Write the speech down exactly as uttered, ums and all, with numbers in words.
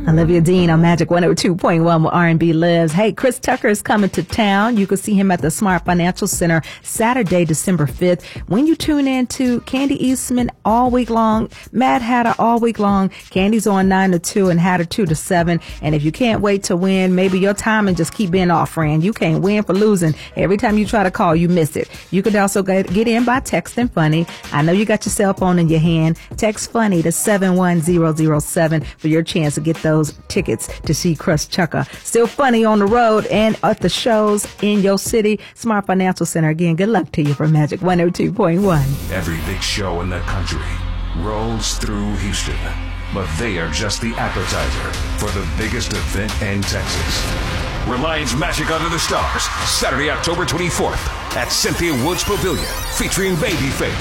Olivia Dean on Magic one oh two point one where R and B lives. Hey, Chris Tucker is coming to town. You can see him at the Smart Financial Center Saturday, December fifth. When you tune in to Candy Eastman all week long, Mad Hatter all week long, Candy's on nine to two and Hatter two to seven. And if you can't wait to win, maybe your timing just keep being off, friend. You can't win for losing. Every time you try to call, you miss it. You could also get, get in by texting funny. I know you got your cell phone in your hand. Text funny to seven one zero zero seven for your chance to get those tickets to see Chris Tucker. Still funny on the road and at the shows in your city. Smart Financial Center. Again, good luck to you from Magic one oh two point one. Every big show in the country rolls through Houston, but they are just the appetizer for the biggest event in Texas. Reliance Magic Under the Stars, Saturday, October twenty-fourth at Cynthia Woods Pavilion, featuring Babyface,